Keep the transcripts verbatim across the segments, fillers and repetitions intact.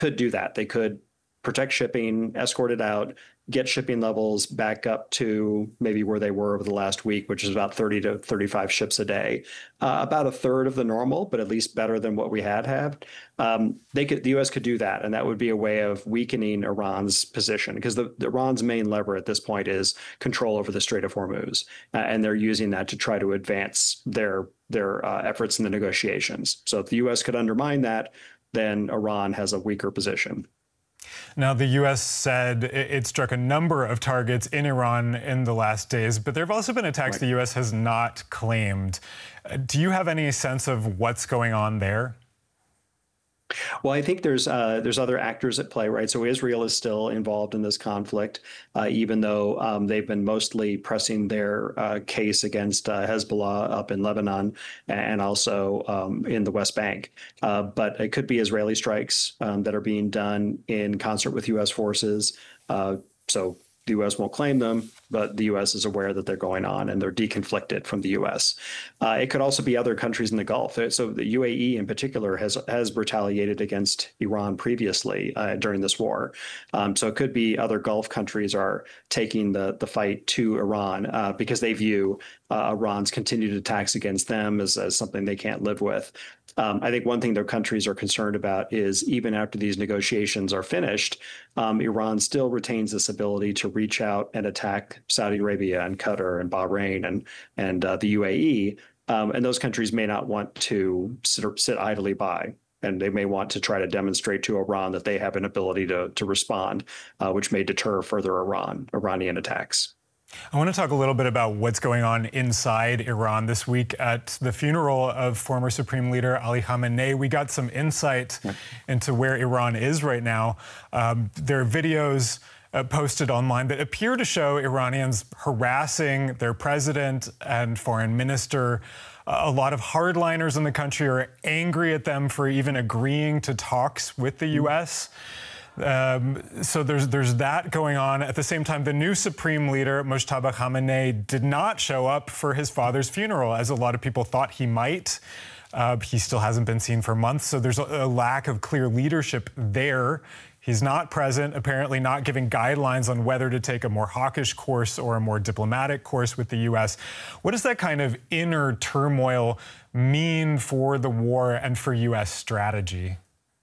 could do that. They could protect shipping, escort it out, get shipping levels back up to maybe where they were over the last week, which is about thirty to thirty-five ships a day, uh, about a third of the normal, but at least better than what we had had. Um, they could, the U S could do that, and that would be a way of weakening Iran's position, because the, the Iran's main lever at this point is control over the Strait of Hormuz, uh, and they're using that to try to advance their their uh, efforts in the negotiations. So if the U S could undermine that, then Iran has a weaker position. Now, the U S said it struck a number of targets in Iran in the last days, but there have also been attacks right. the U S has not claimed. Do you have any sense of what's going on there? Well, I think there's uh, there's other actors at play, right? So Israel is still involved in this conflict, uh, even though um, they've been mostly pressing their uh, case against uh, Hezbollah up in Lebanon and also um, in the West Bank. Uh, but it could be Israeli strikes um, that are being done in concert with U S forces. Uh, so the U S won't claim them, but the U S is aware that they're going on and they're deconflicted from the U S. Uh, it could also be other countries in the Gulf. So the U A E in particular has has retaliated against Iran previously uh, during this war. Um, so it could be other Gulf countries are taking the, the fight to Iran uh, because they view uh, Iran's continued attacks against them as, as something they can't live with. Um, I think one thing their countries are concerned about is even after these negotiations are finished, um, Iran still retains this ability to reach out and attack Saudi Arabia and Qatar and Bahrain and and uh, the U A E, um, and those countries may not want to sit, sit idly by, and they may want to try to demonstrate to Iran that they have an ability to to respond, uh, which may deter further Iran Iranian attacks. I want to talk a little bit about what's going on inside Iran this week. At the funeral of former Supreme Leader Ali Khamenei, we got some insight yeah. into where Iran is right now. Um, there are videos uh, posted online that appear to show Iranians harassing their president and foreign minister. Uh, a lot of hardliners in the country are angry at them for even agreeing to talks with the U S Um, so there's there's that going on. At the same time, the new supreme leader, Mojtaba Khamenei, did not show up for his father's funeral, as a lot of people thought he might. Uh, he still hasn't been seen for months, so there's a, a lack of clear leadership there. He's not present, apparently not giving guidelines on whether to take a more hawkish course or a more diplomatic course with the U S. What does that kind of inner turmoil mean for the war and for U S strategy?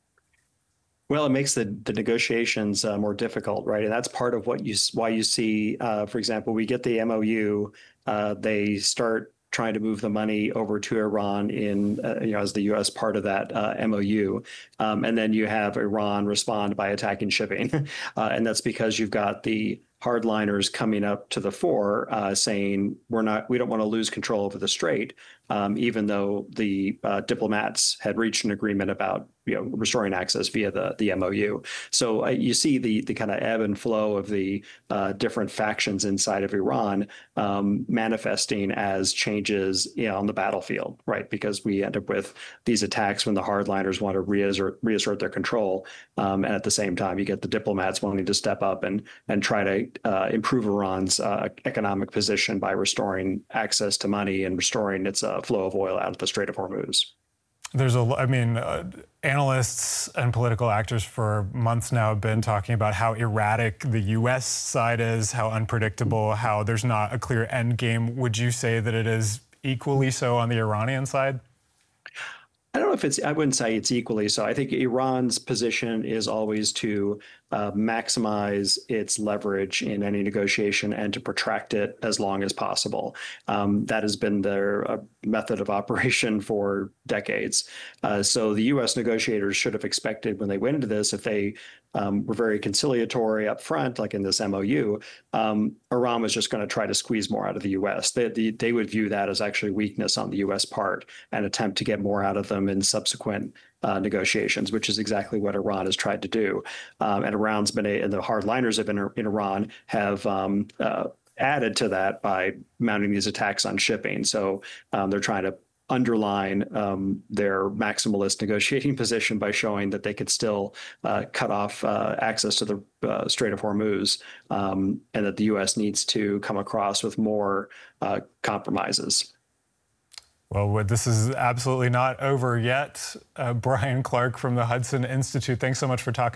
Well, it makes the, the negotiations uh, more difficult, right? And that's part of what you why you see, uh, for example, we get the M O U, uh, they start trying to move the money over to Iran in, uh, you know, as the U S part of that uh, M O U. Um, and then you have Iran respond by attacking shipping. uh, and that's because you've got the hardliners coming up to the fore, uh, saying we're not, we don't want to lose control over the strait, um, even though the uh, diplomats had reached an agreement about, you know, restoring access via the the M O U. So uh, you see the the kind of ebb and flow of the uh, different factions inside of Iran um, manifesting as changes, you know, on the battlefield, right? Because we end up with these attacks when the hardliners want to reassert reassert their control, um, and at the same time you get the diplomats wanting to step up and and try to uh, improve Iran's uh, economic position by restoring access to money and restoring its uh, flow of oil out of the Strait of Hormuz. There's a, I mean, uh, analysts and political actors for months now have been talking about how erratic the U S side is, how unpredictable, how there's not a clear end game. Would you say that it is equally so on the Iranian side? I don't know if it's, I wouldn't say it's equally so. I think Iran's position is always to uh, maximize its leverage in any negotiation and to protract it as long as possible. Um, that has been their uh, method of operation for decades. Uh, so the U S negotiators should have expected when they went into this, if they um, were very conciliatory up front, like in this M O U, um, Iran was just going to try to squeeze more out of the U S. They, they, they would view that as actually weakness on the U S part and attempt to get more out of them in subsequent uh, negotiations, which is exactly what Iran has tried to do. Um, and Iran's been a, and the hardliners of in, in Iran have um, uh, added to that by mounting these attacks on shipping. So um, they're trying to underline um, their maximalist negotiating position by showing that they could still uh, cut off uh, access to the uh, Strait of Hormuz, um, and that the U S needs to come across with more uh, compromises. Well, this is absolutely not over yet. Uh, Brian Clark from the Hudson Institute, thanks so much for talking.